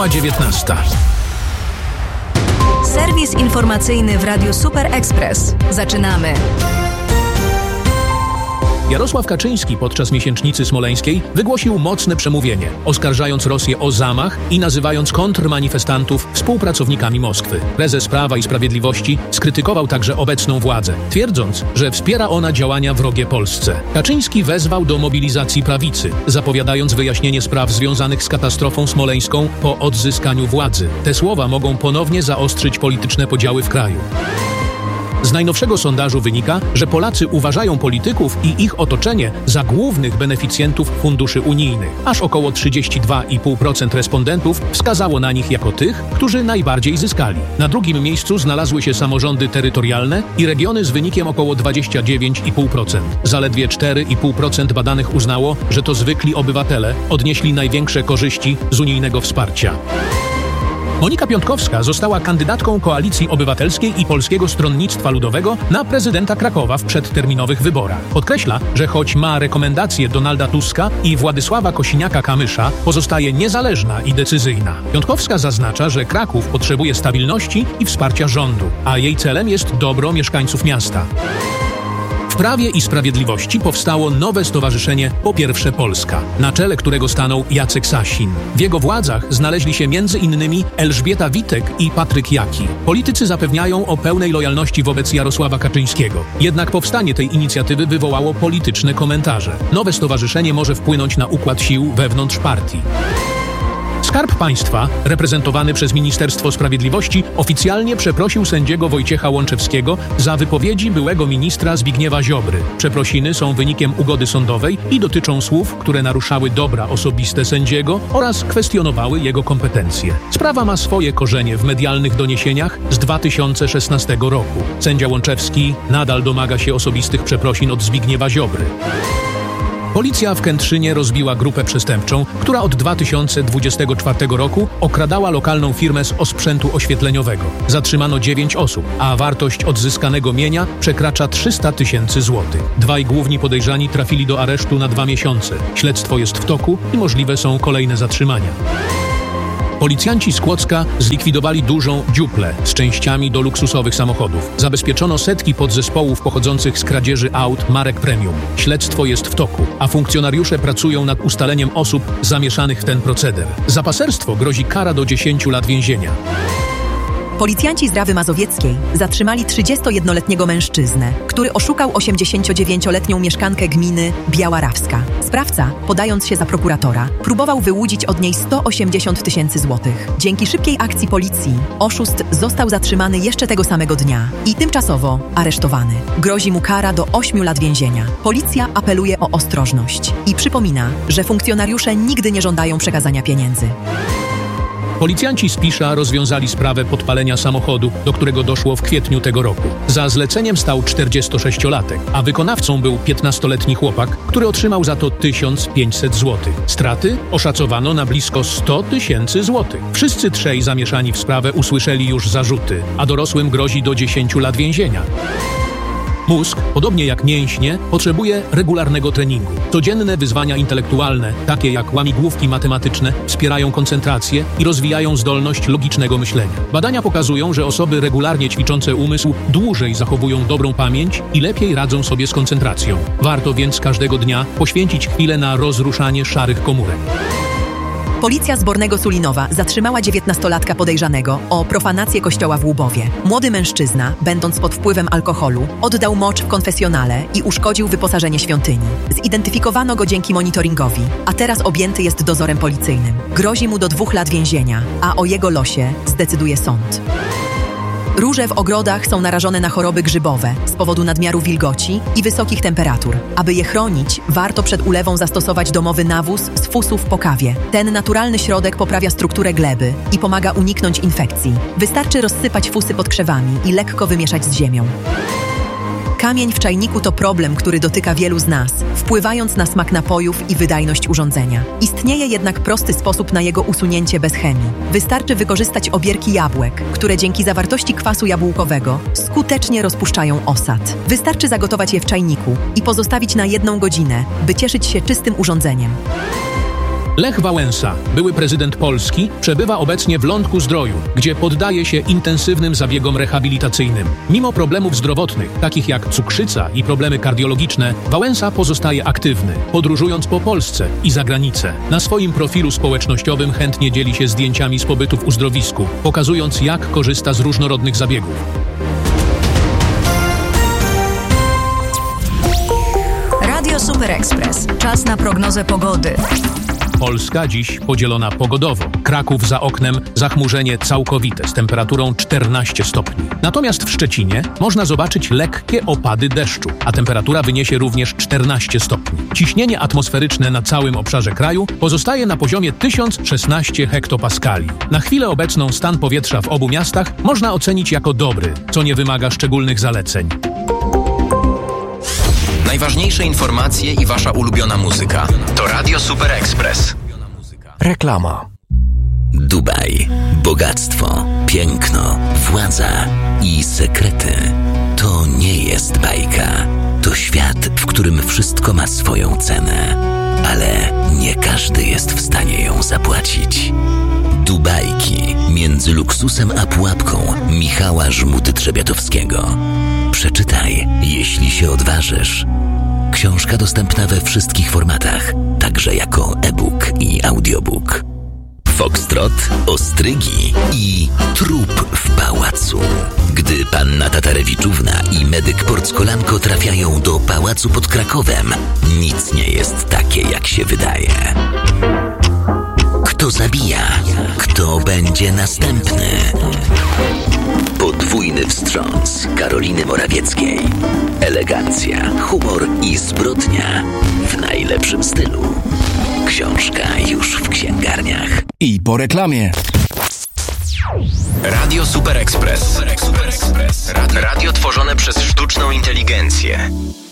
Minęła 19. Serwis informacyjny w Radiu Super Express. Zaczynamy. Jarosław Kaczyński podczas miesięcznicy smoleńskiej wygłosił mocne przemówienie, oskarżając Rosję o zamach i nazywając kontrmanifestantów współpracownikami Moskwy. Prezes Prawa i Sprawiedliwości skrytykował także obecną władzę, twierdząc, że wspiera ona działania wrogie Polsce. Kaczyński wezwał do mobilizacji prawicy, zapowiadając wyjaśnienie spraw związanych z katastrofą smoleńską po odzyskaniu władzy. Te słowa mogą ponownie zaostrzyć polityczne podziały w kraju. Z najnowszego sondażu wynika, że Polacy uważają polityków i ich otoczenie za głównych beneficjentów funduszy unijnych. Aż około 32,5% respondentów wskazało na nich jako tych, którzy najbardziej zyskali. Na drugim miejscu znalazły się samorządy terytorialne i regiony z wynikiem około 29,5%. Zaledwie 4,5% badanych uznało, że to zwykli obywatele odnieśli największe korzyści z unijnego wsparcia. Monika Piątkowska została kandydatką Koalicji Obywatelskiej i Polskiego Stronnictwa Ludowego na prezydenta Krakowa w przedterminowych wyborach. Podkreśla, że choć ma rekomendacje Donalda Tuska i Władysława Kosiniaka-Kamysza, pozostaje niezależna i decyzyjna. Piątkowska zaznacza, że Kraków potrzebuje stabilności i wsparcia rządu, a jej celem jest dobro mieszkańców miasta. W Prawie i Sprawiedliwości powstało nowe stowarzyszenie Po Pierwsze Polska, na czele którego stanął Jacek Sasin. W jego władzach znaleźli się m.in. Elżbieta Witek i Patryk Jaki. Politycy zapewniają o pełnej lojalności wobec Jarosława Kaczyńskiego. Jednak powstanie tej inicjatywy wywołało polityczne komentarze. Nowe stowarzyszenie może wpłynąć na układ sił wewnątrz partii. Skarb Państwa, reprezentowany przez Ministerstwo Sprawiedliwości, oficjalnie przeprosił sędziego Wojciecha Łączewskiego za wypowiedzi byłego ministra Zbigniewa Ziobry. Przeprosiny są wynikiem ugody sądowej i dotyczą słów, które naruszały dobra osobiste sędziego oraz kwestionowały jego kompetencje. Sprawa ma swoje korzenie w medialnych doniesieniach z 2016 roku. Sędzia Łączewski nadal domaga się osobistych przeprosin od Zbigniewa Ziobry. Policja w Kętrzynie rozbiła grupę przestępczą, która od 2024 roku okradała lokalną firmę z osprzętu oświetleniowego. Zatrzymano 9 osób, a wartość odzyskanego mienia przekracza 300 000 złotych. Dwaj główni podejrzani trafili do aresztu na 2 miesiące. Śledztwo jest w toku i możliwe są kolejne zatrzymania. Policjanci z Kłodzka zlikwidowali dużą dziuplę z częściami do luksusowych samochodów. Zabezpieczono setki podzespołów pochodzących z kradzieży aut marek premium. Śledztwo jest w toku, a funkcjonariusze pracują nad ustaleniem osób zamieszanych w ten proceder. Za paserstwo grozi kara do 10 lat więzienia. Policjanci z Rawy Mazowieckiej zatrzymali 31-letniego mężczyznę, który oszukał 89-letnią mieszkankę gminy Biała Rawska. Sprawca, podając się za prokuratora, próbował wyłudzić od niej 180 000 złotych. Dzięki szybkiej akcji policji oszust został zatrzymany jeszcze tego samego dnia i tymczasowo aresztowany. Grozi mu kara do 8 lat więzienia. Policja apeluje o ostrożność i przypomina, że funkcjonariusze nigdy nie żądają przekazania pieniędzy. Policjanci z Pisza rozwiązali sprawę podpalenia samochodu, do którego doszło w kwietniu tego roku. Za zleceniem stał 46-latek, a wykonawcą był 15-letni chłopak, który otrzymał za to 1500 zł. Straty oszacowano na blisko 100 000 złotych. Wszyscy trzej zamieszani w sprawę usłyszeli już zarzuty, a dorosłym grozi do 10 lat więzienia. Mózg, podobnie jak mięśnie, potrzebuje regularnego treningu. Codzienne wyzwania intelektualne, takie jak łamigłówki matematyczne, wspierają koncentrację i rozwijają zdolność logicznego myślenia. Badania pokazują, że osoby regularnie ćwiczące umysł dłużej zachowują dobrą pamięć i lepiej radzą sobie z koncentracją. Warto więc każdego dnia poświęcić chwilę na rozruszanie szarych komórek. Policja z Bornego Sulinowa zatrzymała 19-latka podejrzanego o profanację kościoła w Łubowie. Młody mężczyzna, będąc pod wpływem alkoholu, oddał mocz w konfesjonale i uszkodził wyposażenie świątyni. Zidentyfikowano go dzięki monitoringowi, a teraz objęty jest dozorem policyjnym. Grozi mu do 2 lat więzienia, a o jego losie zdecyduje sąd. Róże w ogrodach są narażone na choroby grzybowe z powodu nadmiaru wilgoci i wysokich temperatur. Aby je chronić, warto przed ulewą zastosować domowy nawóz z fusów po kawie. Ten naturalny środek poprawia strukturę gleby i pomaga uniknąć infekcji. Wystarczy rozsypać fusy pod krzewami i lekko wymieszać z ziemią. Kamień w czajniku to problem, który dotyka wielu z nas, wpływając na smak napojów i wydajność urządzenia. Istnieje jednak prosty sposób na jego usunięcie bez chemii. Wystarczy wykorzystać obierki jabłek, które dzięki zawartości kwasu jabłkowego skutecznie rozpuszczają osad. Wystarczy zagotować je w czajniku i pozostawić na 1 godzinę, by cieszyć się czystym urządzeniem. Lech Wałęsa, były prezydent Polski, przebywa obecnie w Lądku-Zdroju, gdzie poddaje się intensywnym zabiegom rehabilitacyjnym. Mimo problemów zdrowotnych, takich jak cukrzyca i problemy kardiologiczne, Wałęsa pozostaje aktywny, podróżując po Polsce i za granicę. Na swoim profilu społecznościowym chętnie dzieli się zdjęciami z pobytu w uzdrowisku, pokazując, jak korzysta z różnorodnych zabiegów. Radio Super Express. Czas na prognozę pogody. Polska dziś podzielona pogodowo. Kraków za oknem, zachmurzenie całkowite z temperaturą 14 stopni. Natomiast w Szczecinie można zobaczyć lekkie opady deszczu, a temperatura wyniesie również 14 stopni. Ciśnienie atmosferyczne na całym obszarze kraju pozostaje na poziomie 1016 hektopaskali. Na chwilę obecną stan powietrza w obu miastach można ocenić jako dobry, co nie wymaga szczególnych zaleceń. Najważniejsze informacje i wasza ulubiona muzyka. To Radio Super Express. Reklama. Dubaj. Bogactwo, piękno, władza i sekrety. To nie jest bajka. To świat, w którym wszystko ma swoją cenę. Ale nie każdy jest w stanie ją zapłacić. Dubajki między luksusem a pułapką Michała Żmuty-Trzebiatowskiego. Przeczytaj, jeśli się odważysz. Książka dostępna we wszystkich formatach, także jako e-book i audiobook. Foxtrot, ostrygi i trup w pałacu. Gdy panna Tatarewiczówna i medyk Porckolanko trafiają do pałacu pod Krakowem, nic nie jest takie, jak się wydaje. Kto zabija? Kto będzie następny? Podwójny wstrząs Karoliny Morawieckiej. Elegancja, humor i zbrodnia w najlepszym stylu. Książka już w księgarniach. I po reklamie. Radio Super Express. Radio tworzone przez sztuczną inteligencję.